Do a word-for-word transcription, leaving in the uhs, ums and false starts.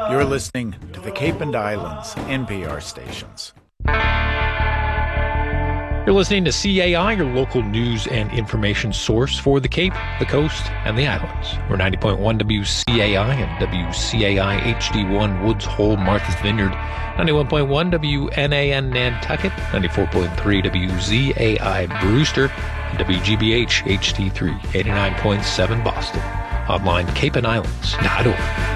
You're listening to the Cape and Islands N P R stations. You're listening to C A I, your local news and information source for the Cape, the Coast, and the Islands. We're ninety point one W C A I and W C A I H D one Woods Hole, Martha's Vineyard, ninety-one point one W N A N Nantucket, ninety-four point three W Z A I Brewster, and W G B H H D three, eighty-nine point seven Boston. Online, cape and islands dot org.